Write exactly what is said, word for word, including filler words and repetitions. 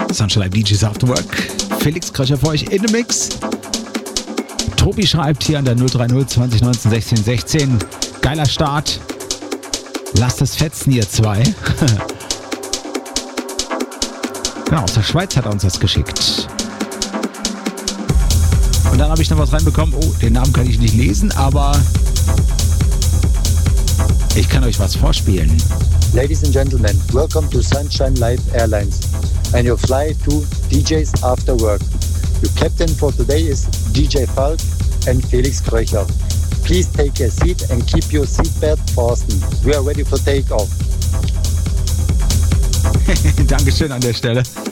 Sunshine Live D Js After Work. Felix Kröcher für euch in the Mix. Tobi schreibt hier an der null drei null zwanzig neunzehn sechzehn sechzehn. Geiler Start. Lasst es fetzen, ihr zwei. Genau, aus der Schweiz hat er uns das geschickt. Und dann habe ich noch was reinbekommen. Oh, den Namen kann ich nicht lesen, aber ich kann euch was vorspielen. Ladies and gentlemen, welcome to Sunshine Live Airlines and your flight to D Js After Work. Your captain for today is D J Falk and Felix Kröcher. Please take a seat and keep your seatbelt fastened. We are ready for takeoff. Dankeschön an der Stelle.